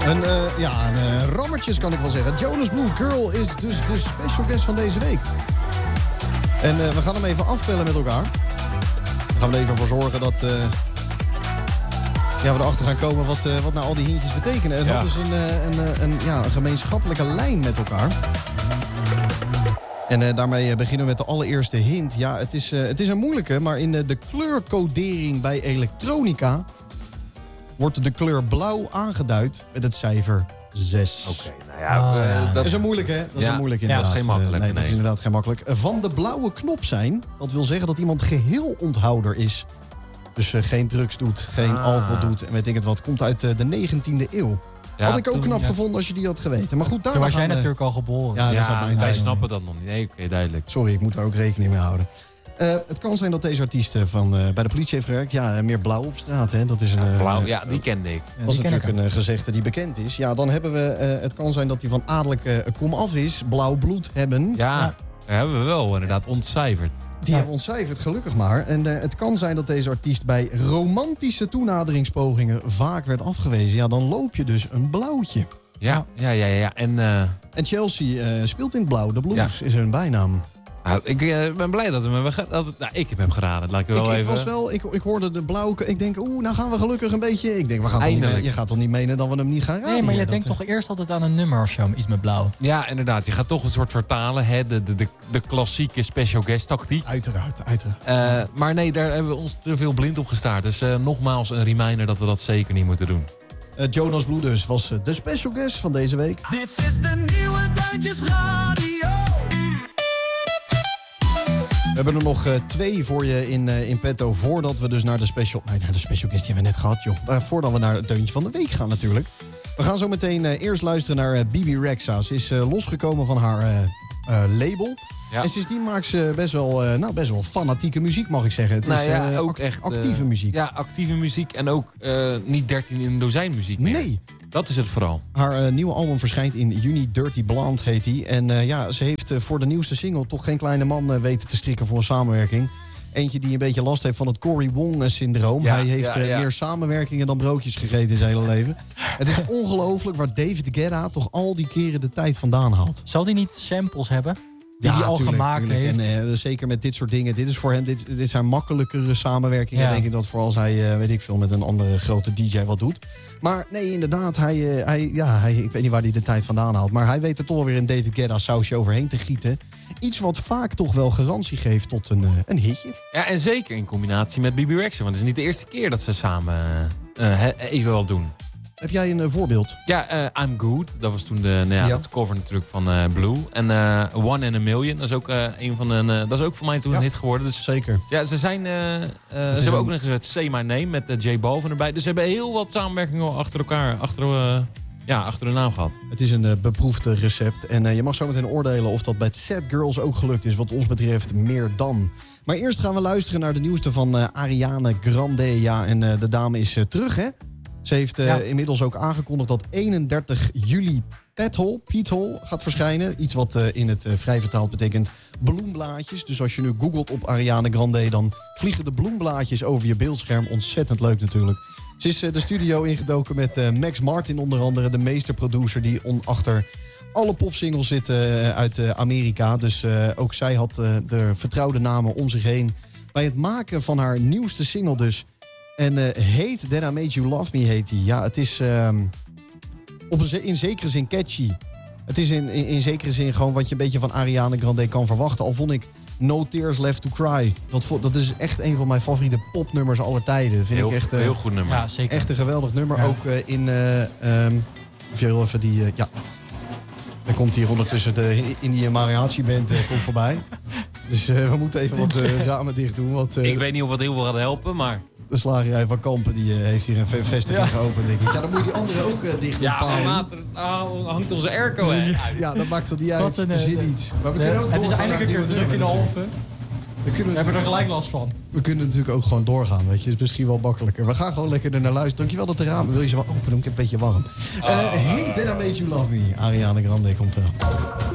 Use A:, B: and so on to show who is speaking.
A: Een rammertjes kan ik wel zeggen. Jonas Blue Girl is dus de special guest van deze week. En we gaan hem even afbellen met elkaar. Dan gaan we er even voor zorgen dat we erachter gaan komen wat nou al die hintjes betekenen. En dat is een gemeenschappelijke lijn met elkaar. En daarmee beginnen we met de allereerste hint. Ja, het is een moeilijke, maar in de kleurcodering bij elektronica wordt de kleur blauw aangeduid met het cijfer 6.
B: Oké, nou ja.
A: Dat is een moeilijke, hè? Dat is een moeilijke inderdaad.
B: Ja, dat is geen makkelijk.
A: Nee, dat is inderdaad geen makkelijk. Van de blauwe knop zijn, dat wil zeggen dat iemand geheel onthouder is. Dus geen drugs doet, geen alcohol doet en weet ik het wat. Komt uit de 19e eeuw. Ja, had ik ook knap gevonden als je die had geweten. Maar goed, daar
C: was jij natuurlijk al geboren.
B: Wij snappen dat nog niet. Nee, oké, duidelijk.
A: Sorry, ik moet daar ook rekening mee houden. Het kan zijn dat deze artiest bij de politie heeft gewerkt. Ja, meer blauw op straat. Hè? Dat is
B: blauw, die kende ik.
A: Dat is natuurlijk een gezegde die bekend is. Ja, dan hebben we... het kan zijn dat hij van adellijke komaf is. Blauw bloed hebben.
B: Ja, dat hebben we wel inderdaad ontcijferd.
A: Die hebben ontcijferd, gelukkig maar. En het kan zijn dat deze artiest bij romantische toenaderingspogingen vaak werd afgewezen. Ja, dan loop je dus een blauwtje.
B: Ja. En
A: Chelsea speelt in het blauw. De Blues is hun bijnaam.
B: Nou, ik ben blij dat ik heb hem geraden. Laat ik wel even...
A: Ik hoorde de blauw. Ik denk, nou gaan we gelukkig een beetje. Ik denk, je gaat toch niet menen dat we hem niet gaan raden?
C: Nee, maar je denkt toch eerst altijd aan een nummer of zo, iets met blauw.
B: Ja, inderdaad. Je gaat toch een soort vertalen. Hè? De klassieke special guest tactiek.
A: Uiteraard.
B: Maar nee, daar hebben we ons te veel blind op gestaard. Dus nogmaals een reminder dat we dat zeker niet moeten doen.
A: Jonas Blue dus was de special guest van deze week.
D: Dit is de nieuwe Duintjes Radio.
A: We hebben er nog 2 voor je in petto voordat we dus naar de special guest die hebben we net gehad, joh. Voordat we naar het deuntje van de week gaan natuurlijk. We gaan zo meteen eerst luisteren naar Bibi Rexha. Ze is losgekomen van haar label. Ja. En sindsdien maakt ze best wel fanatieke muziek, mag ik zeggen. Het is
B: ook echt
A: actieve muziek.
B: Ja, actieve muziek en ook niet 13 in een dozijn muziek meer.
A: Nee.
B: Dat is het vooral.
A: Haar nieuwe album verschijnt in juni. Dirty Blonde heet die. En ze heeft voor de nieuwste single toch geen kleine man weten te strikken voor een samenwerking. Eentje die een beetje last heeft van het Cory Wong-syndroom. Hij heeft meer samenwerkingen dan broodjes gegeten in zijn hele leven. Het is ongelooflijk waar David Guetta toch al die keren de tijd vandaan haalt.
C: Zal die niet samples hebben? Die hij al gemaakt heeft.
A: En zeker met dit soort dingen. Dit is voor hem, dit zijn makkelijkere samenwerkingen. Denk ik dat voor als hij, met een andere grote DJ wat doet. Maar nee, inderdaad, ik weet niet waar hij de tijd vandaan haalt. Maar hij weet er toch wel weer een David Guetta sausje overheen te gieten. Iets wat vaak toch wel garantie geeft tot een hitje.
B: Ja, en zeker in combinatie met Bibi Rexha. Want het is niet de eerste keer dat ze samen even wat doen.
A: Heb jij een voorbeeld?
B: Ja, I'm Good. Dat was toen de cover natuurlijk van Blue. En One in a Million. Dat is ook dat is ook voor mij toen een hit geworden. Dus,
A: zeker.
B: Ja, ze hebben ook nog eens het Say My Name met J Balvin erbij. Dus ze hebben heel wat samenwerkingen achter elkaar, achter de naam gehad.
A: Het is een beproefd recept. En je mag zo meteen oordelen of dat bij Sad Girls ook gelukt is. Wat ons betreft meer dan. Maar eerst gaan we luisteren naar de nieuwste van Ariana Grande. Ja, en de dame is terug, hè? Ze heeft inmiddels ook aangekondigd dat 31 juli Peethole gaat verschijnen. Iets wat in het vrij vertaald betekent bloemblaadjes. Dus als je nu googelt op Ariana Grande, dan vliegen de bloemblaadjes over je beeldscherm. Ontzettend leuk natuurlijk. Ze is de studio ingedoken met Max Martin onder andere, de meesterproducer die achter alle popsingles zit uit Amerika. Dus ook zij had de vertrouwde namen om zich heen bij het maken van haar nieuwste single dus. En heet Then I Made You Love Me heet die. Ja, het is in zekere zin catchy. Het is in zekere zin gewoon wat je een beetje van Ariana Grande kan verwachten. Al vond ik No Tears Left to Cry. Dat is echt een van mijn favoriete popnummers aller tijden. Dat vind ik echt
B: heel goed nummer.
C: Ja, zeker.
A: Echt een geweldig nummer. Ja. Ook even die... Dan komt hier ondertussen de Indie Mariachi-band komt voorbij. Dus we moeten even wat ramen dicht doen.
B: Ik weet niet of het heel veel gaat helpen, maar...
A: De slagerij van Kampen die heeft hier een vestiging geopend, denk ik. Ja, dan moet je die andere ook dicht doen.
B: Ja, maar later hangt onze airco uit.
A: Ja, dat maakt toch niet uit.
C: We
A: zien iets. Maar we kunnen ook
C: het is eindelijk een keer druk in de halve. We hebben er gelijk last van.
A: We kunnen natuurlijk ook gewoon doorgaan, weet je. Dat is misschien wel makkelijker. We gaan gewoon lekker er naar luisteren. Dankjewel dat de ramen... Wil je ze wel openen? Ik heb een beetje warm. Hey, Then I Made You Love Me. Ariana Grande komt eraan.